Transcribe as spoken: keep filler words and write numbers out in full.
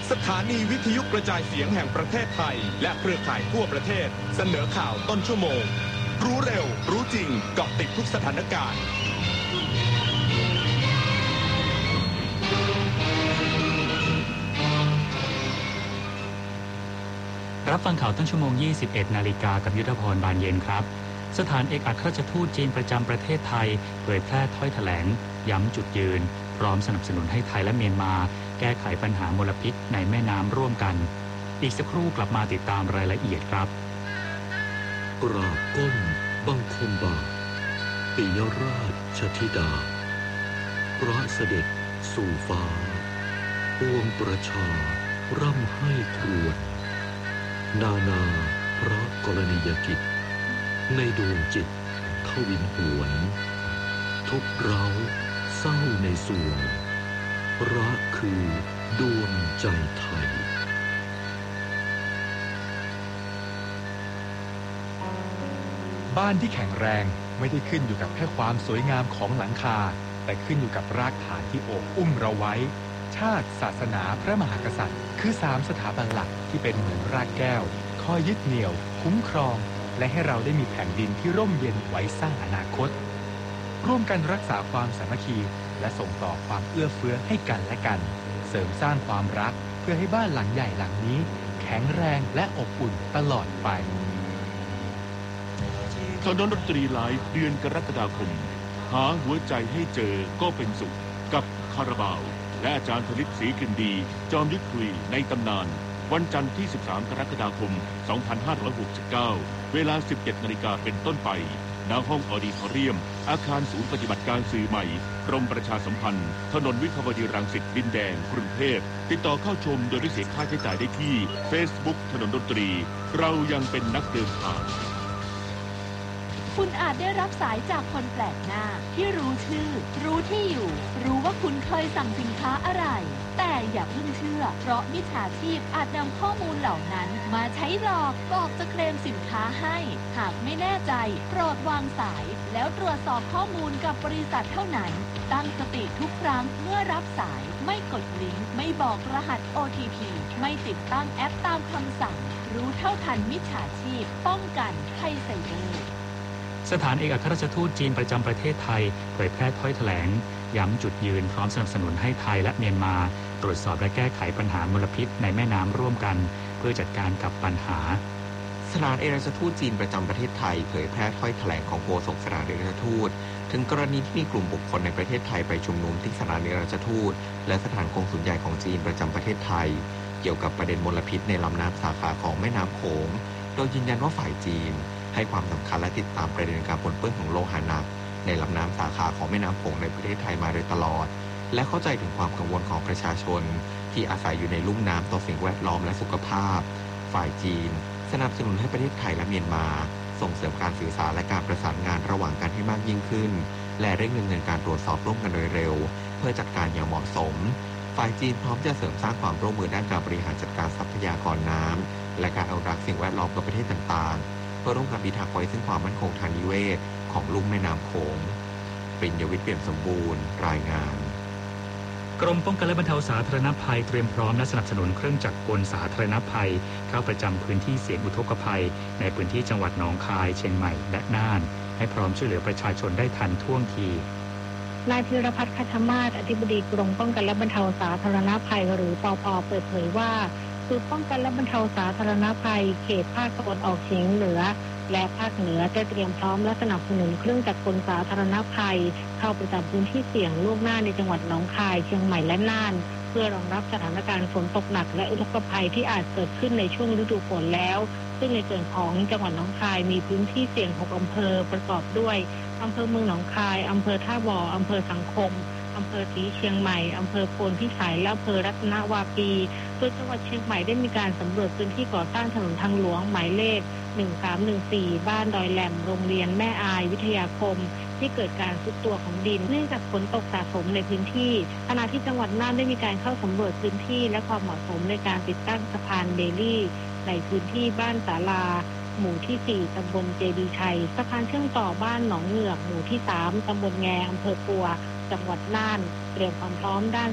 สถานีวิทยุกระจายเสียงแห่งประเทศไทยและเครือข่ายทั่วประเทศเสนอข่าวต้นชั่วโมงรู้เร็วรู้จริงเกาะติดทุกสถานการณ์รับฟังข่าวต้นชั่วโมง ยี่สิบเอ็ด นาฬิกากับยุทธพรบานเย็นครับสถานเอกอัครราชทูตจีนประจำประเทศไทยเผยแพร่ถ้อยแถลงย้ำจุดยืนพร้อมสนับสนุนให้ไทยและเมียนมาแก้ไขปัญหามลพิษในแม่น้ำร่วมกันอีกสักครู่กลับมาติดตามรายละเอียดครับกราบก้มบังคมบาทปิยราชธิดาพระเสด็จสู่ฟ้าปวงประชาร่ำให้ครวญนานาพระกรณียกิจในดวงจิตทวินหวนทุกเร้าเศร้าในส่วงรักคือดวงใจไทยบ้านที่แข็งแรงไม่ได้ขึ้นอยู่กับแค่ความสวยงามของหลังคาแต่ขึ้นอยู่กับรากฐานที่โอบอุ้มเราไว้ชาติศาสนาพระมหากษัตริย์คือสามสถาบันหลักที่เป็นเหมือนรากแก้วคอยยึดเหนี่ยวคุ้มครองและให้เราได้มีแผ่นดินที่ร่มเย็นไว้สร้างอนาคตร่วมกันรักษาความสามัคคีและส่งต่อความเอื้อเฟื้อให้กันและกันเสริมสร้างความรักเพื่อให้บ้านหลังใหญ่หลังนี้แข็งแรงและอบอุ่นตลอดไปถนนดนตรีไลฟ์เดือนกรกฎาคมหาหัวใจให้เจอก็เป็นสุขกับคาราบาวและอาจารย์ผลิตศรีกลิ่นดีจอมยุทธคุยในตำนานวันจันทร์ที่สิบสามกรกฎาคมสองพันห้าร้อยหกสิบเก้าเวลา สิบเจ็ดนาฬิกาเป็นต้นไปณห้องออดิทอเรียมอาคารศูนย์ปฏิบัติการสื่อใหม่กรมประชาสัมพันธ์ถนนวิภาวดีรังสิตดินแดงกรุงเทพติดต่อเข้าชมโดยไม่เสียค่าใช้จ่ายได้ที่ Facebook ถนนดนตรีเรายังเป็นนักเดินทางคุณอาจได้รับสายจากคนแปลกหน้าที่รู้ชื่อรู้ที่อยู่รู้ว่าคุณเคยสั่งสินค้าอะไรแต่อย่าเพิ่งเชื่อเพราะมิจฉาชีพอาจนำข้อมูลเหล่านั้นมาใช้หลอกบอกจะเคลมสินค้าให้หากไม่แน่ใจโปรดวางสายแล้วตรวจสอบข้อมูลกับบริษัทเท่านั้นตั้งสติทุกครั้งเมื่อรับสายไม่กดลิงก์ไม่บอกรหัส โอ ที พี ไม่ติดตั้งแอปตามคำสั่งรู้เท่าทันมิจฉาชีพป้องกันภัยไซเบอร์สถานเอกอัครราชทูตจีนประจำประเทศไทยเผยแพร่ถ้อยแถลงย้ำจุดยืนพร้อมสนับสนุนให้ไทยและเมียนมาตรวจสอบและแก้ไขปัญหามลพิษในแม่น้ำร่วมกันเพื่อจัดการกับปัญหาสถานเอกอัครราชทูตจีนประจำประเทศไทยเผยแพร่ถ้อยแถลงของโฆษกสถานเอกอัครราชทูตถึงกรณีที่มีกลุ่มบุคคลในประเทศไทยไปชุมนุมที่สถานเอกอัครราชทูตและสถานกงสุลใหญ่ของจีนประจำประเทศไทยเกี่ยวกับประเด็นมลพิษในลำน้ำสาขาของแม่น้ำโขงโดยยืนยันว่าฝ่ายจีนให้ความสำคัญและติดตามประเด็นการปนเปื้อนของโลหะหนักในลำน้ำสาขาของแม่น้ำโขงในประเทศไทยมาโดยตลอดและเข้าใจถึงความกังวลของประชาชนที่อาศัยอยู่ในลุ่มน้ำต่อสิ่งแวดล้อมและสุขภาพฝ่ายจีนสนับสนุนให้ประเทศไทยและเมียนมาส่งเสริมการสื่อสารและการประสานงานระหว่างกันให้มากยิ่งขึ้นและเร่งดำเนินการตรวจสอบร่วมกันโดยเร็วเพื่อจัดการอย่างเหมาะสมฝ่ายจีนพร้อมจะเสริมสร้างความร่วมมือด้านการบริหารจัดการทรัพยากรน้ำและการอนุรักษ์สิ่งแวดล้อมกับประเทศต่างๆเพื่อร่วมกันพิทักษ์ไว้ซึ่งความมั่นคงทางนิเวศของลุ่มแม่น้ำโขงปริญญวิทย์เปี่ยมสมบูรณ์รายงานกรมป้องกันและบรรเทาสาธารณภัยเตรียมพร้อมและสนับสนุนเครื่องจักรกลสาธารณภัยเข้าประจำพื้นที่เสี่ยงอุทกภัยในพื้นที่จังหวัดหนองคายเชียงใหม่และน่านให้พร้อมช่วยเหลือประชาชนได้ทันท่วงทีนายธีรพัฒน์คัชมาศอธิบดีกรมป้องกันและบรรเทาสาธารณภัยหรือปภ.เปิดเผยว่าศูนย์ป้องกันและบรรเทาสาธารณภัยเขตภาคตะวันออกเฉียงเหนือและภาคเหนือได้เตรียมพร้อมและสนับสนุนเครื่องจักรกลสาธารณภัยเข้าประจำพื้นที่เสี่ยงล่วงหน้าในจังหวัดหนองคายเชียงใหม่และน่านเพื่อรองรับสถานการณ์ฝนตกหนักและอุทกภัยที่อาจเกิดขึ้นในช่วงฤดูฝนแล้วซึ่งในส่วนของจังหวัดหนองคายมีพื้นที่เสี่ยงหกอำเภอประกอบด้วยอำเภอเมืองหนองคายอำเภอท่าบ่ออำเภอสังคมอำเภอศรีเชียงใหม่อำเภอโพนพิสัยและอำเภอรัตนวาปีโดยจังหวัดเชียงใหม่ได้มีการสำรวจพื้นที่ก่อสร้างถนนทางหลวงหมายเลขหนึ่งสามหนึ่งสี่บ้านดอยแหลมโรงเรียนแม่อายวิทยาคมที่เกิดการทรุดตัวของดินเนื่องจากฝนตกสะสมในพื้นที่ขณะที่จังหวัดน่านได้มีการเข้าสำรวจพื้นที่และความเหมาะสมในการติดตั้งสะพานเบลลี่ในพื้นที่บ้านศาลาหมู่ที่สี่ตำบลเจดีชัยสะพานเชื่อมต่อบ้านหนองเหงือกหมู่ที่สามตำบลแงอำเภอปัวจังหวัดน่านเตรียมความพร้อมด้าน